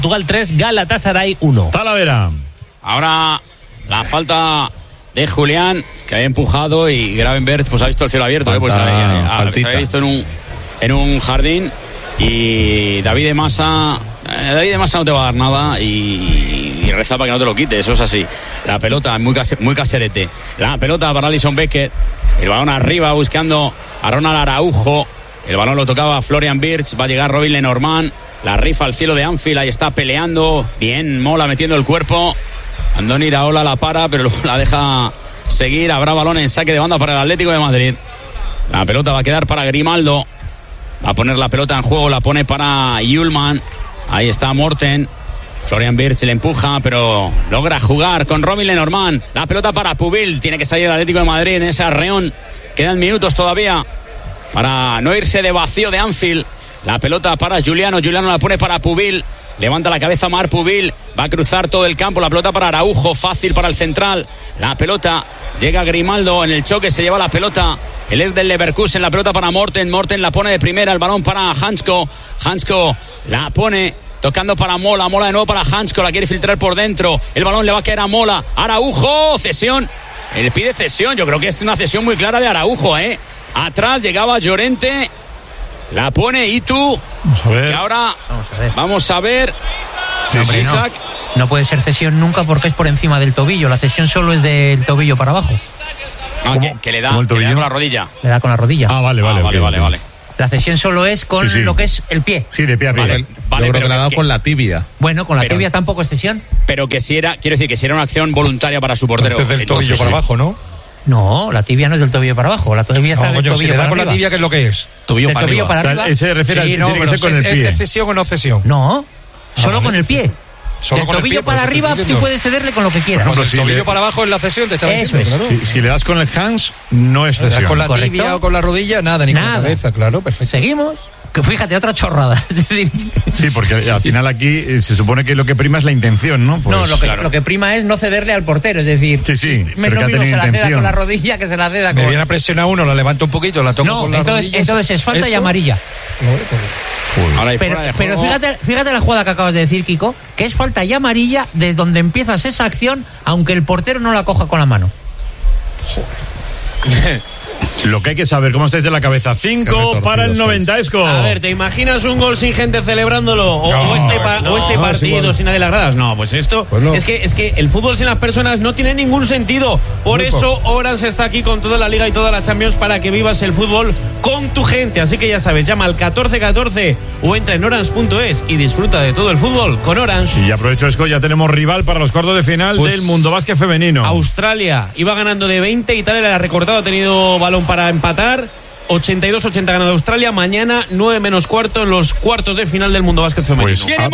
Portugal 3, Galatasaray 1. Talavera. Ahora la falta de Julián, que había empujado, y Gravenberch pues ha visto el cielo abierto, pues se había visto en un jardín. Y David de Masa no te va a dar nada y reza para que no te lo quite, eso es así. La pelota muy caserete. La pelota para Alisson Becker. El balón arriba buscando a Ronald Araujo. El balón lo tocaba Florian Wirtz. Va a llegar Robin Lenormand. La rifa al cielo de Anfield. Ahí está peleando. Bien, Mola metiendo el cuerpo. Andoni Iraola la para, pero luego la deja seguir. Habrá balón en saque de banda para el Atlético de Madrid. La pelota va a quedar para Grimaldo. Va a poner la pelota en juego. La pone para Hjulmand. Ahí está Morten. Florian Wirtz le empuja, pero logra jugar con Robin Lenormand. La pelota para Pubil. Tiene que salir el Atlético de Madrid en ese arreón. Quedan minutos todavía para no irse de vacío de Anfield. La pelota para Juliano la pone para Pubil. Levanta la cabeza Marc Pubil. Va a cruzar todo el campo. La pelota para Araujo. Fácil para el central. La pelota llega Grimaldo. En el choque se lleva la pelota. Él es del Leverkusen. La pelota para Morten. Morten la pone de primera. El balón para Hansko. Hansko la pone tocando para Mola. Mola de nuevo para Hansko. La quiere filtrar por dentro. El balón le va a caer a Mola. Araujo. Cesión. Él pide cesión. Yo creo que es una cesión muy clara de Araujo, Atrás llegaba Llorente. La pone Itu. Vamos a ver. Y ahora vamos a ver. Sí, no puede ser cesión nunca porque es por encima del tobillo. La cesión solo es del tobillo para abajo. Que le da con la rodilla. Le da con la rodilla. Vale. La cesión solo es con lo que es el pie. Sí, de pie a pie. Vale, pero que le ha dado con la tibia. Bueno, con la tibia tampoco es cesión. Pero que si era, quiero decir, que si era una acción voluntaria para su portero. Entonces del tobillo para abajo, ¿no? No, la tibia no es del tobillo para abajo. La tibia está del tobillo si le da con la tibia, ¿qué es lo que es? Tobillo para arriba. O sea, se refiere tiene que ser con el pie. ¿Es cesión o no cesión? No, solo con el pie. Del tobillo para arriba tú puedes cederle con lo que quieras. Por ejemplo, el tobillo para abajo es la cesión, te estaba diciendo. Eso es. Claro. Si le das con el hands, no es cesión. Con la tibia o con la rodilla, nada, ni con la cabeza, claro, perfecto. Seguimos. Que fíjate, otra chorrada. Sí, porque al final aquí se supone que lo que prima es la intención, ¿no? Pues, no, lo que prima es no cederle al portero, es decir, pero lo mismo se la ceda con la rodilla que se la ceda con... Me viene a presionar uno, la levanta un poquito, la toca con la rodilla. Entonces es falta y amarilla. Ahora pero fíjate la jugada que acabas de decir, Kiko, que es falta y amarilla de donde empiezas esa acción, aunque el portero no la coja con la mano. Lo que hay que saber, ¿cómo estáis de la cabeza? 5 para el 90, Esco. A ver, ¿te imaginas un gol sin gente celebrándolo? ¿O este partido sin nadie las gradas? No, pues esto es que el fútbol sin las personas no tiene ningún sentido. Por eso Orange está aquí con toda la Liga y toda la Champions para que vivas el fútbol con tu gente. Así que ya sabes, llama al 1414 o entra en orange.es y disfruta de todo el fútbol con Orange. Y aprovecho, Esco, ya tenemos rival para los cuartos de final del Mundo Básquet Femenino. Australia iba ganando de 20, Italia le ha recortado, ha tenido balón para empatar. 82-80 ganado Australia. Mañana 9 menos cuarto en los cuartos de final del Mundo Básquet Femenino. Pues, viene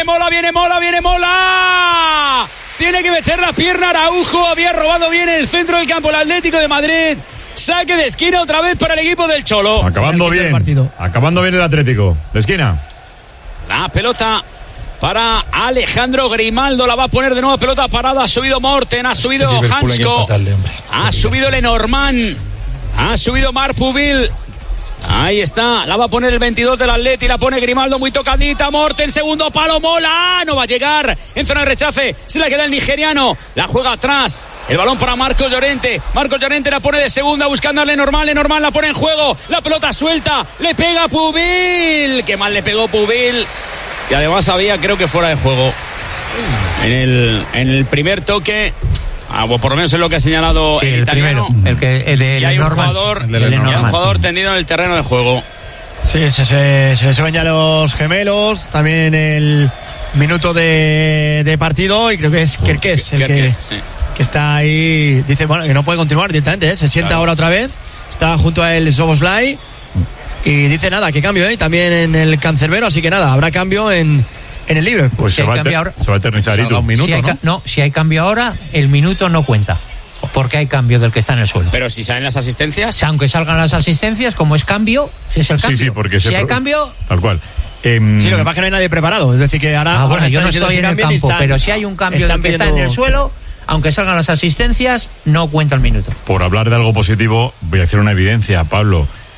Mola. Tiene que meter la pierna Araujo. Había robado bien el centro del campo el Atlético de Madrid. Saque de esquina otra vez para el equipo del Cholo. Acabando bien el Atlético. De esquina. La pelota para Alejandro Grimaldo. La va a poner de nuevo, pelota parada. Ha subido Morten, ha subido Hansko, ha subido Lenormand, ha subido Marc Pubil. Ahí está, la va a poner el 22 del Atleti, la pone Grimaldo muy tocadita, Morten, segundo palo, Mola, no va a llegar, en zona de rechace, se la queda el nigeriano, la juega atrás, el balón para Marcos Llorente la pone de segunda buscando a Lenormand la pone en juego, la pelota suelta, le pega Pubil, qué mal le pegó Pubil, y además había, creo que fuera de juego, en el primer toque. Por lo menos es lo que ha señalado el italiano. El y hay un jugador tendido en el terreno de juego. Sí, se suben ya los gemelos. También el minuto de partido. Y creo que es Kerkez que está ahí. Dice que no puede continuar directamente. Se sienta ahora otra vez. Está junto a él Szoboszlai. Y dice nada, que cambio. También en el cancerbero. Así que nada, habrá cambio en el libre. Pues se va a eternizar y un minuto, si hay cambio ahora, el minuto no cuenta. Porque hay cambio del que está en el suelo. Pero si salen las asistencias. Aunque salgan las asistencias, como es cambio, si es el cambio. Sí, porque si hay cambio. Tal cual. Sí, lo que pasa es que no hay nadie preparado. Es decir, que ahora. Yo no estoy en el campo, pero si hay un cambio del que está en el suelo, aunque salgan las asistencias, no cuenta el minuto. Por hablar de algo positivo, voy a hacer una evidencia, Pablo.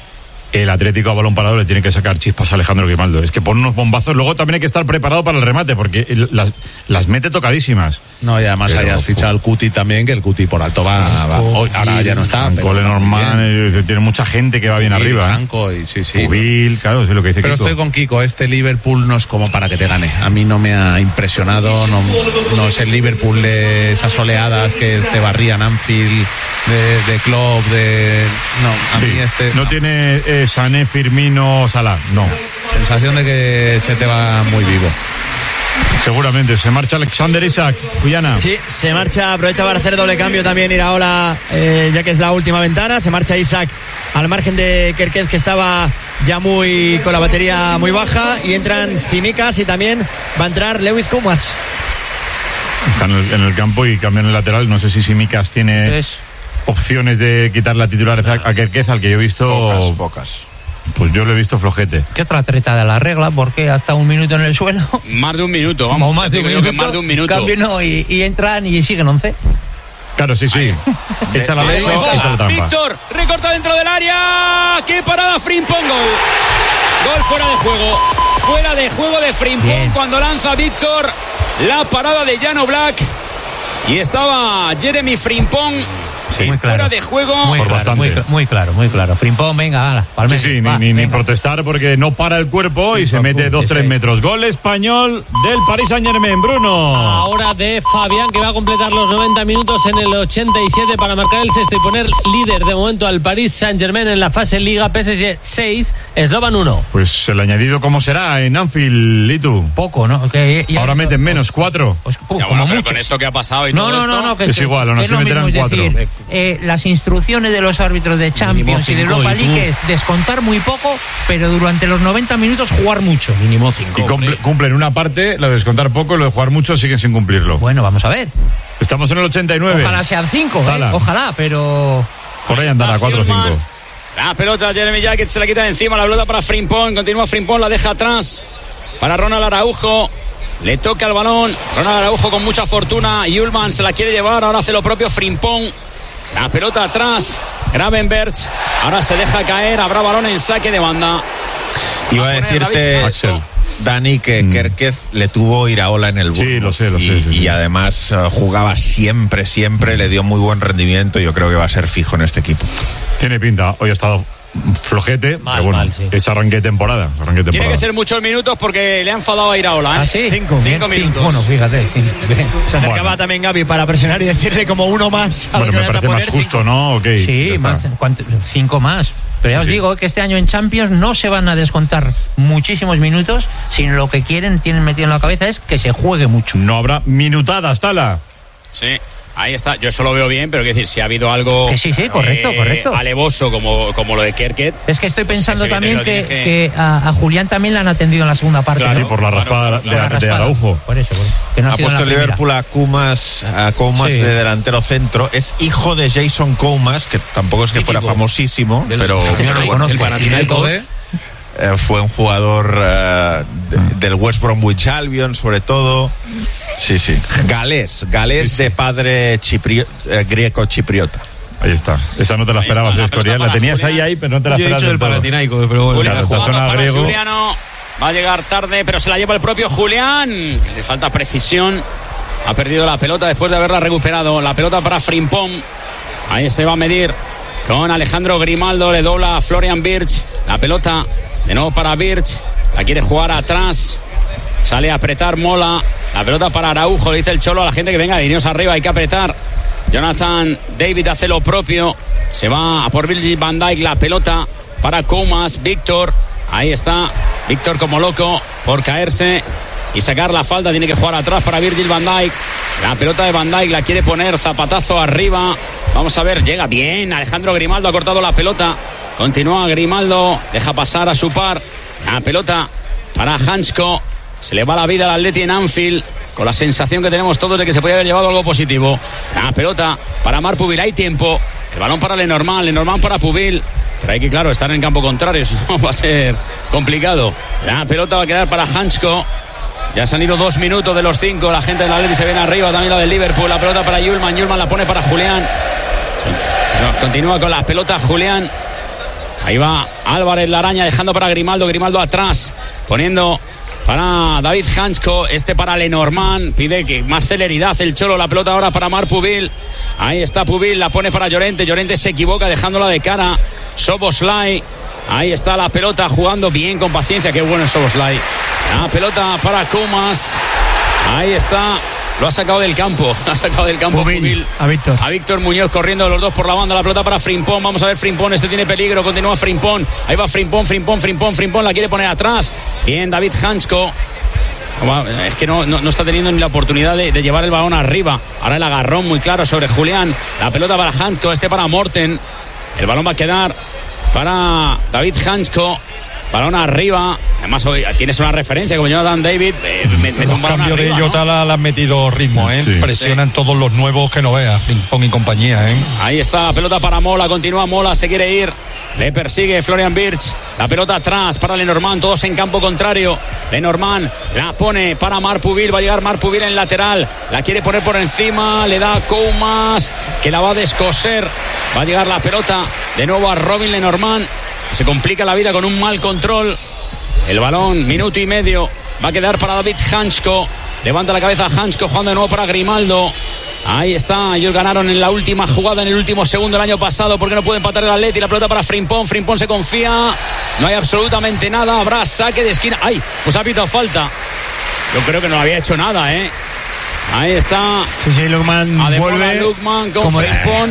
el Atlético a balón parado le tiene que sacar chispas a Alejandro Grimaldo. Es que pone unos bombazos, luego también hay que estar preparado para el remate, porque las mete tocadísimas. No, y además hayas fichado al Cuti también, que el Cuti por alto va hoy, ahora ya no está. Cole Norman, tiene mucha gente que va bien arriba. Franco, y sí. Pubil, claro, es lo que dice Pero Kiko. estoy con Kiko, este Liverpool no es como para que te gane. A mí no me ha impresionado, no es el Liverpool de esas oleadas que te barrían Anfield, de Klopp, no, a mí no tiene Sané, Firmino, Salah, no. Sensación de que se te va muy vivo. Seguramente. Se marcha Alexander Isak, Guyana. Sí, se marcha, aprovecha para hacer doble cambio también Iraola, ya que es la última ventana. Se marcha Isak al margen de Kerkez, que estaba ya con la batería muy baja, y entran Tsimikas y también va a entrar Lewis Koumas. Están en el campo y cambian el lateral. No sé si Tsimikas tiene opciones de quitar la titularidad a Kerkez, al que yo he visto pocas. Pues yo lo he visto flojete. ¿Qué otra treta de la regla? Porque hasta un minuto en el suelo. Más de un minuto, vamos. O más de un minuto. Más de un minuto. Cambio no, y entran y siguen 11. Claro, sí. Echa la ley, echa la trampa. Víctor, recorta dentro del área. ¡Qué parada! Frimpong, gol fuera de juego. Fuera de juego de Frimpong cuando lanza Víctor. La parada de Jan Oblak. Y estaba Jeremy Frimpong. Sí, muy claro. Fuera de juego. Muy claro. Frimpong, venga, ala, palme. Sí, ni protestar, porque no para el cuerpo y se mete 2-3 metros. Gol español del Paris Saint-Germain, Bruno. Ahora de Fabián, que va a completar los 90 minutos en el 87 para marcar el sexto y poner líder de momento al Paris Saint-Germain en la fase Liga. PSG 6, Slovan 1. Pues el añadido, ¿cómo será en Anfield, y tú? Poco, ¿no? Ahora meten menos 4. Pues, como mucho. Con esto que ha pasado y todo esto. No, es igual, no se meterán 4. Las instrucciones de los árbitros de Champions y de Europa League es descontar muy poco, pero durante los 90 minutos jugar mucho. Mínimo 5. Y cumplen una parte, lo de descontar poco, y lo de jugar mucho siguen sin cumplirlo. Bueno, vamos a ver. Estamos en el 89. Ojalá sean 5, ojalá, pero... Por ahí andará 4 o 5. La pelota, Jeremy Jacket se la quita de encima, la pelota para Frimpong, continúa Frimpong, la deja atrás para Ronald Araujo. Le toca el balón, Ronald Araujo con mucha fortuna, Ullmann se la quiere llevar, ahora hace lo propio Frimpong. La pelota atrás, Gravenberch, ahora se deja caer, habrá balón en saque de banda. Iba a decirte, Dani, que Kerkez le tuvo Iraola en el Burgos. Sí, lo sé. Y además jugaba siempre, le dio muy buen rendimiento. Yo creo que va a ser fijo en este equipo. Tiene pinta, hoy ha estado flojete, pero bueno, es arranque de temporada. Tiene que ser muchos minutos porque le han enfadado a Iraola. ¿Sí? 5 minutos. Bueno, fíjate. Se acercaba también Gaby para presionar y decirle como uno más. Bueno, me parece más justo, ¿no? Okay, sí, 5 más. Pero ya os digo que este año en Champions no se van a descontar muchísimos minutos, sino lo que tienen metido en la cabeza es que se juegue mucho. No habrá minutadas, Tala. Sí. Ahí está, yo eso lo veo bien, pero quiero decir, si ha hado algo sí, correcto. alevoso como lo de Kerkez. Es que estoy pensando también que a Julián también le han atendido en la segunda parte. Claro, ¿no? Sí, por la raspada de Araujo. Por eso. Que no ha puesto el Liverpool a Koumas de delantero centro. Es hijo de Jason Koumas, que tampoco es que fuera famosísimo, pero el Panathinaikos. Fue un jugador del West Bromwich Albion, sobre todo. Sí. Galés de padre griego-chipriota. Ahí está. Esa no te la esperabas, Escorial. La tenías ahí, pero no te la esperabas. Yo he dicho el Panathinaikos, pero bueno. Julián jugando para Juliano. Va a llegar tarde, pero se la lleva el propio Julián. Le falta precisión. Ha perdido la pelota después de haberla recuperado. La pelota para Frimpong. Ahí se va a medir con Alejandro Grimaldo. Le dobla a Florian Wirtz. La pelota de nuevo para Wirtz. La quiere jugar atrás. Sale a apretar Mola. La pelota para Araujo. Le dice el Cholo a la gente que venga, dineros arriba, hay que apretar. Jonathan David hace lo propio. Se va a por Virgil van Dijk. La pelota para Koumas. Víctor. Ahí está. Víctor como loco por caerse y sacar la falta. Tiene que jugar atrás para Virgil van Dijk. La pelota de Van Dijk la quiere poner. Zapatazo arriba. Vamos a ver. Llega bien. Alejandro Grimaldo ha cortado la pelota. Continúa Grimaldo. Deja pasar a su par. La pelota para Hansko. Se le va la vida al Atleti en Anfield, con la sensación que tenemos todos de que se podía haber llevado algo positivo. La pelota para Marc Pubil, hay tiempo. El balón para Lenormand para Pubil. Pero hay que, claro, estar en el campo contrario, eso va a ser complicado. La pelota va a quedar para Hansko. Ya se han ido 2 minutos de los 5. La gente del Atleti se viene arriba, también la del Liverpool. La pelota para Ullmann la pone para Julián. Continúa con la pelota Julián. Ahí va Álvarez la araña, dejando para Grimaldo atrás, poniendo para David Hansko, para Lenormand, pide que más celeridad el Cholo, la pelota ahora para Marc Pubil. Ahí está Pubil, la pone para Llorente se equivoca dejándola de cara. Szoboszlai, ahí está la pelota, jugando bien con paciencia, qué bueno es Szoboszlai. La pelota para Koumas, ahí está. Lo ha sacado del campo. Pubil. A Víctor Muñoz corriendo los dos por la banda. La pelota para Frimpong. Vamos a ver Frimpong. Tiene peligro. Continúa Frimpong. Ahí va Frimpong. La quiere poner atrás. Bien, David Hansko. Es que no está teniendo ni la oportunidad de llevar el balón arriba. Ahora el agarrón muy claro sobre Julián. La pelota para Hansko. Para Morten. El balón va a quedar para David Hansko. Balón arriba. Además, hoy tienes una referencia como Jonathan David. Los cambios de Jota le han metido ritmo, ¿eh? Sí. Presionan todos los nuevos que no veas, Frimpong y compañía, ¿eh? Ahí está la pelota para Mola. Continúa Mola, se quiere ir. Le persigue Florian Wirtz. La pelota atrás para Lenormand. Todos en campo contrario. Lenormand la pone para Marc Pubil. Va a llegar Marc Pubil en lateral. La quiere poner por encima. Le da Koumas, que la va a descoser. Va a llegar la pelota de nuevo a Robin Lenormand. Se complica la vida con un mal control. El balón, minuto y medio. Va a quedar para David Hansko. Levanta la cabeza Hansko, jugando de nuevo para Grimaldo. Ahí está, ellos ganaron en la última jugada, en el último segundo del año pasado, porque no puede empatar el Atleti. La pelota para Frimpong se confía. No hay absolutamente nada. Habrá saque de esquina. ¡Ay! Pues ha pitado falta. Yo creo que no había hecho nada, ¿eh? Ahí está. Sí, Lukman vuelve. Lukman con Frimpong.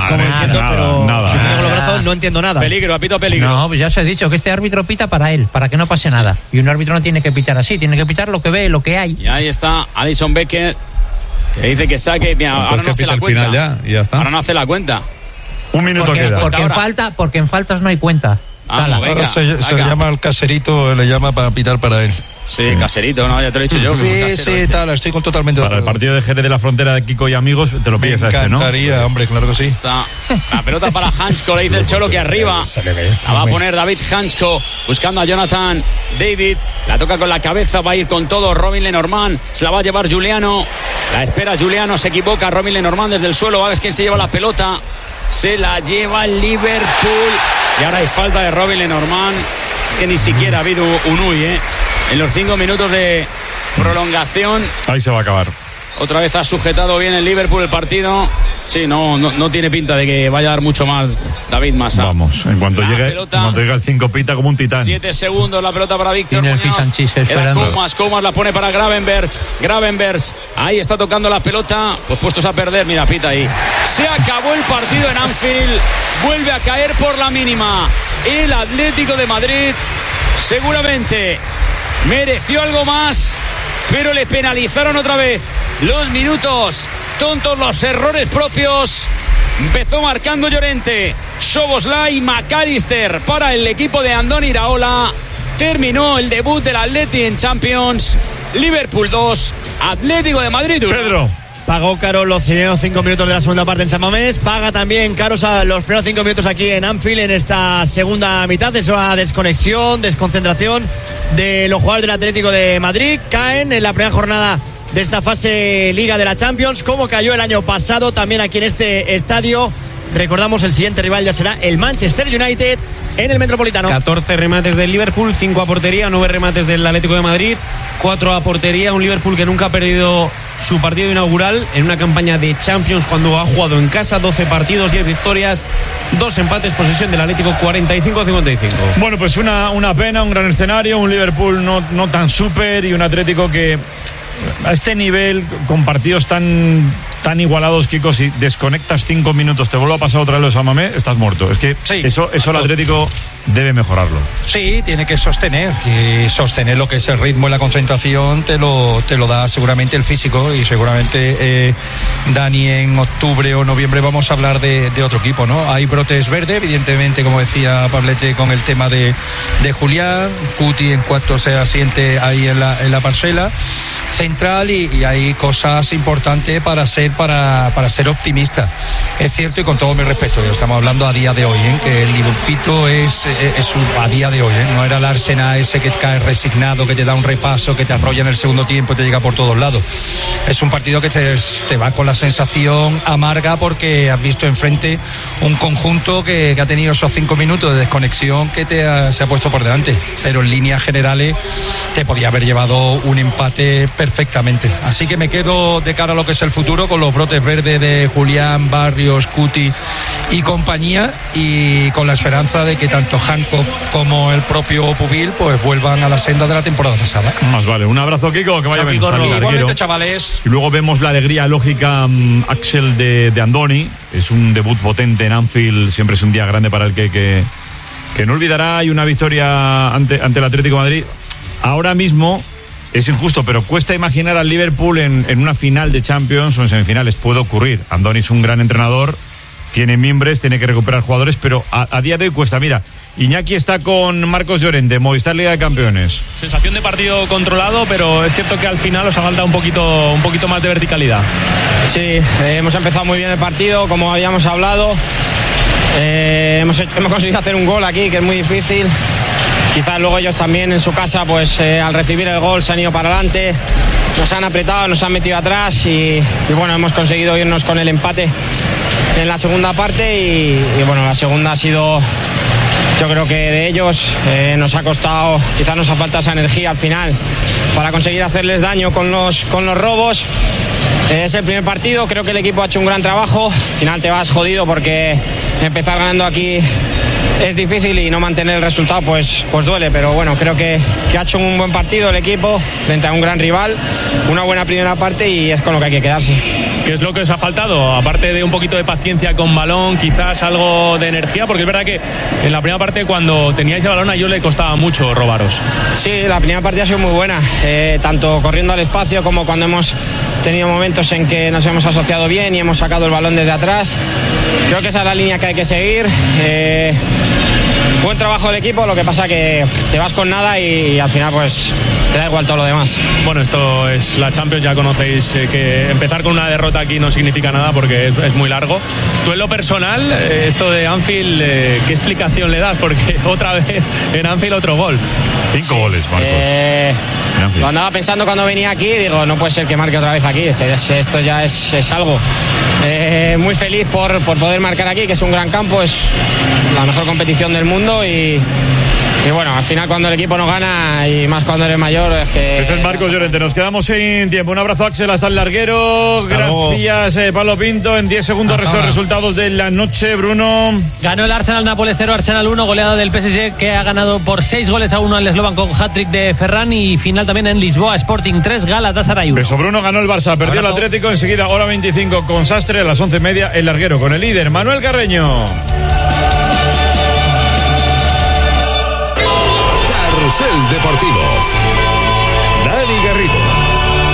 Pero nada. No entiendo nada. Peligro. No, pues ya se ha dicho que este árbitro pita para él, para que no pase nada. Y un árbitro no tiene que pitar así, tiene que pitar lo que ve, lo que hay. Y ahí está Alisson Becker, que dice que saque. Mira, ahora no hace la cuenta. Ya está. Ahora no hace la cuenta. Un minuto queda. Porque en faltas no hay cuenta. Ahora se llama al Caserito, le llama para pitar para él. Sí, Caserito, no, ya te lo he dicho yo. Sí, estoy totalmente de acuerdo. Para el partido de Jerez de la Frontera de Kiko y amigos, te lo pides a este, ¿no? Me encantaría, hombre, claro que sí. Está la pelota para Hansko, le dice el Cholo que arriba. La va a poner David Hansko, buscando a Jonathan David. La toca con la cabeza, va a ir con todo Robin Lenormand. Se la va a llevar Giuliano. La espera Giuliano, se equivoca Robin Lenormand desde el suelo. A ver quién se lleva la pelota. Se la lleva el Liverpool. Y ahora hay falta de Robin Lenormand. Es que ni siquiera ha habido un UI, ¿eh? En los 5 minutos de prolongación. Ahí se va a acabar. Otra vez ha sujetado bien el Liverpool el partido. Sí, no tiene pinta de que vaya a dar mucho más David Massa. Vamos, en cuanto llegue el 5 pita como un titán. 7 segundos, la pelota para Víctor Muñoz. Era Koumas la pone para Gravenberch. Ahí está tocando la pelota, pues puestos a perder, mira, pita ahí. Se acabó el partido en Anfield. Vuelve a caer por la mínima el Atlético de Madrid. Seguramente mereció algo más, pero le penalizaron otra vez los minutos tontos, los errores propios. Empezó marcando Llorente, Szoboszlai y McAllister para el equipo de Andoni Iraola. Terminó el debut del Atleti en Champions. Liverpool 2, Atlético de Madrid 1. Pedro. Pagó caro los primeros 5 minutos de la segunda parte en San Mamés. Paga también caros a los primeros 5 minutos aquí en Anfield en esta segunda mitad. Es una desconexión, desconcentración de los jugadores del Atlético de Madrid. Caen en la primera jornada de esta fase Liga de la Champions, como cayó el año pasado también aquí en este estadio. Recordamos, el siguiente rival ya será el Manchester United en el Metropolitano. 14 remates del Liverpool, 5 a portería, 9 remates del Atlético de Madrid, 4 a portería. Un Liverpool que nunca ha perdido su partido inaugural en una campaña de Champions cuando ha jugado en casa. 12 partidos, 10 victorias, 2 empates, posesión del Atlético 45-55. Bueno, pues una pena, un gran escenario, un Liverpool no tan súper y un Atlético que a este nivel, con partidos tan igualados, Kiko, si desconectas 5 minutos, te vuelvo a pasar otra vez lo de San Mamés, estás muerto. Es que sí, eso el Atlético debe mejorarlo. Sí, tiene que sostener, y sostener lo que es el ritmo y la concentración te lo da seguramente el físico, y seguramente Dani, en octubre o noviembre vamos a hablar de otro equipo, ¿no? Hay brotes verdes, evidentemente, como decía Pablete, con el tema de Julián, Cuti en cuanto se asiente ahí en la parcela. Central central y hay cosas importantes para ser optimista. Es cierto, y con todo mi respeto, estamos hablando a día de hoy, que el Liverpool es a día de hoy, no era el Arsenal ese que cae resignado, que te da un repaso, que te arrolla en el segundo tiempo y te llega por todos lados. Es un partido que te va con la sensación amarga porque has visto enfrente un conjunto que ha tenido esos 5 minutos de desconexión que se ha puesto por delante, pero en líneas generales te podía haber llevado un empate perfectamente. Así que me quedo de cara a lo que es el futuro con los brotes verdes de Julián, Barrios, Cuti y compañía, y con la esperanza de que tanto Hancock como el propio Pubil pues vuelvan a la senda de la temporada pasada. Más vale. Un abrazo, Kiko, que vaya bien. Igualmente, chavales. Y luego vemos la alegría lógica, Axel, de Andoni. Es un debut potente en Anfield, siempre es un día grande para el que no olvidará. Hay una victoria ante el Atlético de Madrid. Ahora mismo es injusto, pero cuesta imaginar al Liverpool en una final de Champions o en semifinales. Puede ocurrir. Andoni es un gran entrenador, tiene mimbres, tiene que recuperar jugadores, pero a día de hoy cuesta. Mira, Iñaki está con Marcos Llorente, Movistar Liga de Campeones. Sensación de partido controlado, pero es cierto que al final os ha faltado un poquito más de verticalidad. Sí, hemos empezado muy bien el partido, como habíamos hablado. Hemos conseguido hacer un gol aquí, que es muy difícil. Quizás luego ellos también en su casa, pues al recibir el gol se han ido para adelante, nos han apretado, nos han metido atrás y bueno, hemos conseguido irnos con el empate en la segunda parte y bueno, la segunda ha sido, yo creo que de ellos, nos ha costado, quizás nos ha faltado esa energía al final para conseguir hacerles daño con los robos. Es el primer partido, creo que el equipo ha hecho un gran trabajo. Al final te vas jodido porque empezar ganando aquí es difícil y no mantener el resultado pues duele, pero bueno, creo que ha hecho un buen partido el equipo frente a un gran rival, una buena primera parte y es con lo que hay que quedarse. ¿Qué es lo que os ha faltado? Aparte de un poquito de paciencia con balón, quizás algo de energía, porque es verdad que en la primera parte cuando teníais el balón a ellos le costaba mucho robaros. Sí, la primera parte ha sido muy buena, tanto corriendo al espacio como cuando hemos tenido momentos en que nos hemos asociado bien y hemos sacado el balón desde atrás. Creo que esa es la línea que hay que seguir. Buen trabajo del equipo, lo que pasa que te vas con nada y al final pues te da igual todo lo demás. Bueno, esto es la Champions, ya conocéis que empezar con una derrota aquí no significa nada porque es muy largo. Tú en lo personal, esto de Anfield, ¿qué explicación le das? Porque otra vez en Anfield otro gol. 5 goles, Marcos. Lo andaba pensando cuando venía aquí, digo, no puede ser que marque otra vez aquí, esto ya es algo. Muy feliz por poder marcar aquí, que es un gran campo, es la mejor competición del mundo y bueno, al final cuando el equipo no gana y más cuando eres mayor es que... Ese es Marcos Llorente, nos quedamos sin tiempo. Un abrazo, Axel, hasta el larguero. Gracias, Pablo Pinto. En 10 segundos resultados de la noche, Bruno. Ganó el Arsenal, Nápoles 0, Arsenal 1, goleada del PSG que ha ganado por 6-1 al Slovan con hat-trick de Ferran y final también en Lisboa, Sporting 3, Galatasaray 1. Beso, Bruno, ganó el Barça, perdió el Atlético, enseguida hora 25 con Sastre, a las 11:30 el larguero con el líder Manuel Carreño. Carrusel Deportivo.